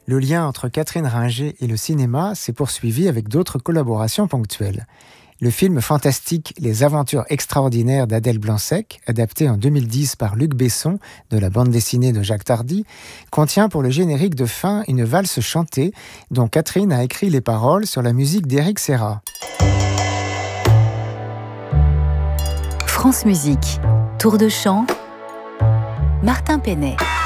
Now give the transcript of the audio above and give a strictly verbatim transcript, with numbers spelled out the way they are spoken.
Le lien entre Catherine Ringer et le cinéma s'est poursuivi avec d'autres collaborations ponctuelles. Le film fantastique Les aventures extraordinaires d'Adèle Blanc-Sec, adapté en deux mille dix par Luc Besson de la bande dessinée de Jacques Tardy, contient pour le générique de fin une valse chantée dont Catherine a écrit les paroles sur la musique d'Éric Serra. France Musique, Tour de chant, Martin Penet.